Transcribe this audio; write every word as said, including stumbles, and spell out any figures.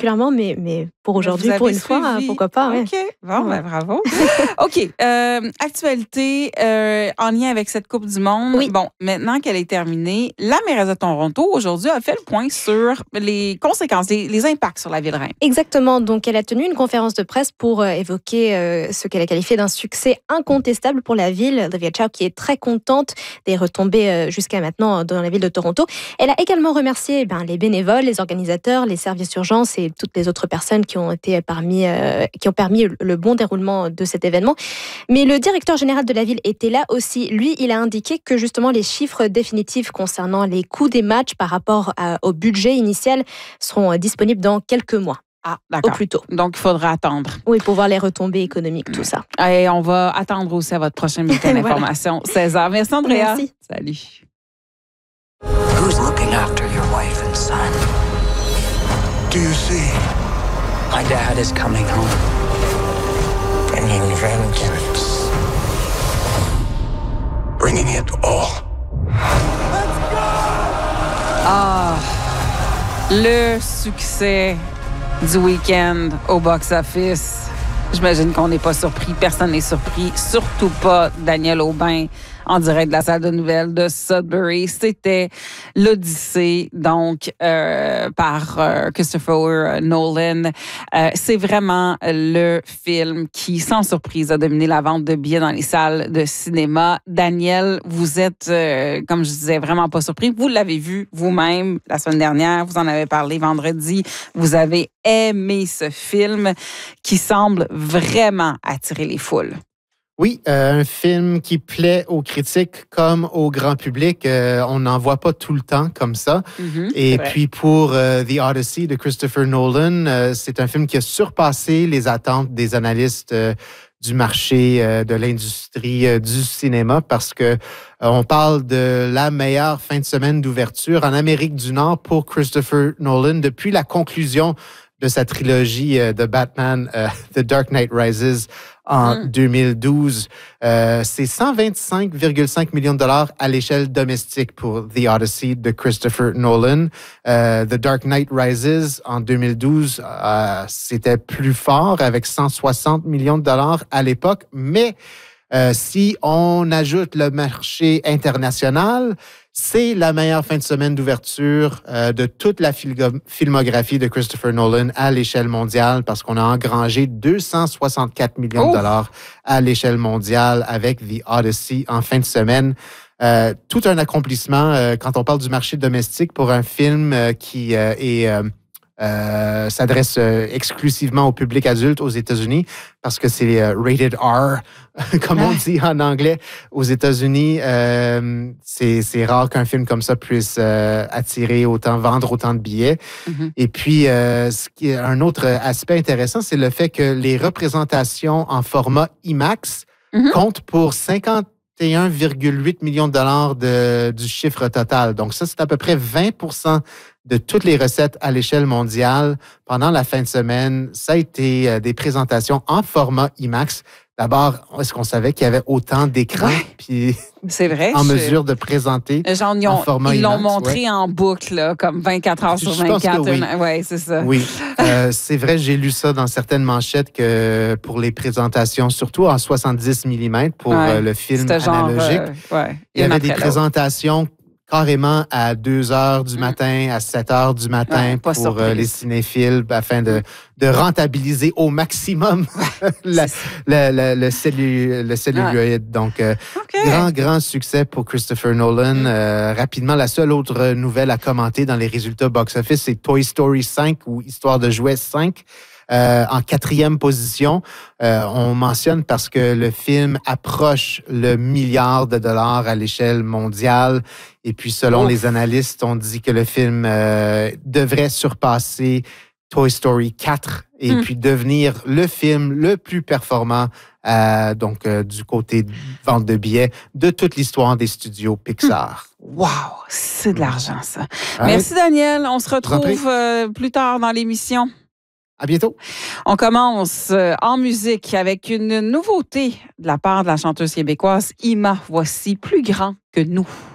particulièrement, mais, mais pour aujourd'hui, pour une suivi. fois, pourquoi pas. Ouais. OK, bon, ouais. ben, bravo. OK, euh, actualité euh, en lien avec cette Coupe du monde. Oui. Bon, maintenant qu'elle est terminée, la mairesse de Toronto, aujourd'hui, a fait le point sur les conséquences, les, les impacts sur la ville-reine. Exactement. Donc, elle a tenu une conférence de presse pour euh, évoquer euh, ce qu'elle a qualifié d'un succès incontestable pour la ville. Olivia Chow, qui est très contente des retombées euh, jusqu'à maintenant dans la ville de Toronto. Elle a également remercié eh bien, les bénévoles, les organisateurs, les services d'urgence et toutes les autres personnes qui ont été parmi, euh, qui ont permis le bon déroulement de cet événement. Mais le directeur général de la ville était là aussi. Lui, il a indiqué que justement les chiffres définitifs concernant les coûts des matchs par rapport à, au budget initial seront disponibles dans quelques mois. Ah, d'accord. Au plus tôt. Donc, il faudra attendre. Oui, pour voir les retombées économiques, tout ça. Et on va attendre aussi à votre prochain bulletin d'information. Voilà. seize heures. Merci, Andrea. Merci. Salut. Who's looking after your wife and son? Do you see? My dad is coming home. Bringing vengeance. Bringing it all. Let's go! Ah, le succès du week-end au box-office. J'imagine qu'on n'est pas surpris. Personne n'est surpris. Surtout pas Daniel Aubin en direct de la salle de nouvelles de Sudbury. C'était l'Odyssée, donc, euh, par euh, Christopher Nolan. Euh, c'est vraiment le film qui, sans surprise, a dominé la vente de billets dans les salles de cinéma. Daniel, vous êtes, euh, comme je disais, vraiment pas surpris. Vous l'avez vu vous-même la semaine dernière. Vous en avez parlé vendredi. Vous avez aimé ce film qui semble vraiment attirer les foules. Oui, euh, un film qui plaît aux critiques comme au grand public. Euh, on n'en voit pas tout le temps comme ça. Mm-hmm, Et puis pour euh, The Odyssey de Christopher Nolan, euh, c'est un film qui a surpassé les attentes des analystes euh, du marché euh, de l'industrie euh, du cinéma parce que euh, on parle de la meilleure fin de semaine d'ouverture en Amérique du Nord pour Christopher Nolan depuis la conclusion de sa trilogie euh, de Batman, euh, The Dark Knight Rises, en mm. deux mille douze. Euh, c'est cent vingt-cinq virgule cinq millions de dollars à l'échelle domestique pour The Odyssey de Christopher Nolan. Euh, The Dark Knight Rises, en deux mille douze, euh, c'était plus fort avec cent soixante millions de dollars à l'époque, mais euh, si on ajoute le marché international, c'est la meilleure fin de semaine d'ouverture euh, de toute la filgo- filmographie de Christopher Nolan à l'échelle mondiale parce qu'on a engrangé deux cent soixante-quatre millions de dollars à l'échelle mondiale avec The Odyssey en fin de semaine. Euh, tout un accomplissement euh, quand on parle du marché domestique pour un film euh, qui euh, est... Euh, Euh, s'adresse euh, exclusivement au public adulte aux États-Unis parce que c'est euh, rated R, comme on dit en anglais. Aux États-Unis, euh, c'est, c'est rare qu'un film comme ça puisse euh, attirer autant, vendre autant de billets. Mm-hmm. Et puis, euh, ce qui est un autre aspect intéressant, c'est le fait que les représentations en format IMAX mm-hmm. comptent pour cinquante et un virgule huit millions de dollars de, du chiffre total. Donc ça, c'est à peu près vingt pour cent de toutes les recettes à l'échelle mondiale. Pendant la fin de semaine, ça a été euh, des présentations en format IMAX. D'abord, est-ce qu'on savait qu'il y avait autant d'écrans ouais. puis c'est vrai, en je... mesure de présenter Genre, ils ont, en format ils IMAX? Ils l'ont montré ouais. en boucle, là, comme vingt-quatre heures sur vingt-quatre. Oui, une... ouais, c'est ça. Oui, euh, c'est vrai, j'ai lu ça dans certaines manchettes que pour les présentations, surtout en soixante-dix millimètres pour ouais. euh, le film genre, analogique, euh, ouais. il y avait des présentations carrément à deux heures du matin, à sept heures du matin ouais, pour euh, les cinéphiles afin de, de rentabiliser au maximum la, la, la, le, cellu, le celluloïde. Ouais. Donc, euh, okay. grand, grand succès pour Christopher Nolan. Mm. Euh, rapidement, la seule autre nouvelle à commenter dans les résultats box-office, c'est Toy Story cinq ou Histoire de jouets cinq. Euh, en quatrième position, euh, on mentionne parce que le film approche le milliard de dollars à l'échelle mondiale. Et puis, selon Ouf. les analystes, on dit que le film euh, devrait surpasser Toy Story quatre et mm. puis devenir le film le plus performant euh, donc euh, du côté de vente de billets de toute l'histoire des studios Pixar. Mm. Wow, c'est de l'argent, ça. Ah, Merci, oui. Daniel. On se retrouve euh, plus tard dans l'émission. À bientôt. On commence en musique avec une nouveauté de la part de la chanteuse québécoise Ima. Voici Plus grand que nous.